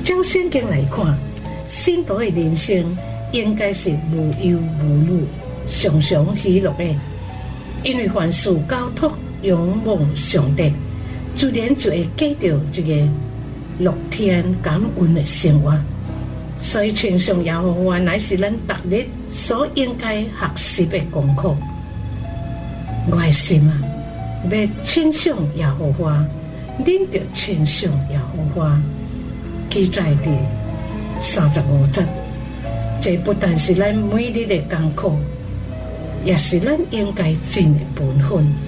照圣经来看，信徒的人生应该是无忧无虑、常常喜乐的，因为凡事交托仰望上帝，自然就会过着一个乐天感恩的生活。所以，称颂耶和华乃是咱逐日所应该学习的功课。我的心啊，要称颂耶和华，恁着称颂耶和华。记载伫35节，这不但是咱每日的功课，也是咱应该尽的本分。